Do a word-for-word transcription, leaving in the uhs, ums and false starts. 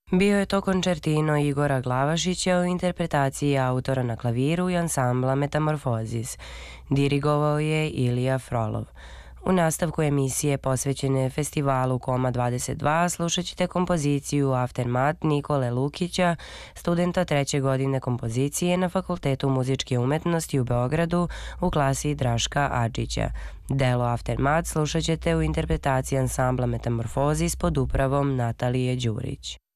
Bio je to koncertino Igora Glavašića u interpretaciji autora na klaviru i ansambla Metamorfozis. Dirigovao je Ilija Frolov. U nastavku emisije posvećene festivalu Koma dvadeset dva slušat ćete kompoziciju Aftermath Nikole Lukića, studenta treće godine kompozicije na Fakultetu muzičke umetnosti u Beogradu u klasi Draška Adžića. Delo Aftermath slušat ćete u interpretaciji ansambla Metamorfozis pod upravom Natalije Đurić.